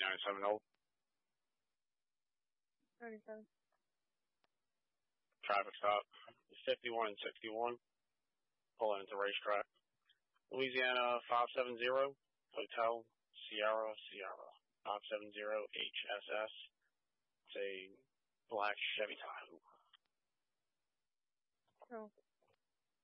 3970. 37. Traffic stop. 51 and 61. Pulling into racetrack. Louisiana 570. Hotel Sierra 570 HSS. It's a black Chevy Tahoe. Oh.